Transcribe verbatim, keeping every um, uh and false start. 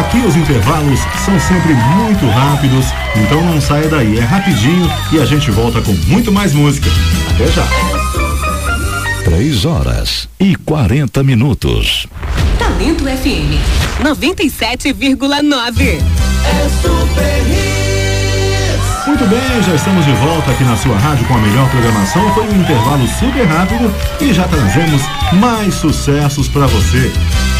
Aqui os intervalos são sempre muito rápidos, então não saia daí, é rapidinho e a gente volta com muito mais música. Até já. Três horas e quarenta minutos. Talento F M noventa e sete vírgula nove. É Super Hits. Muito bem, já estamos de volta aqui na sua rádio com a melhor programação. Foi um intervalo super rápido e já trazemos mais sucessos para você.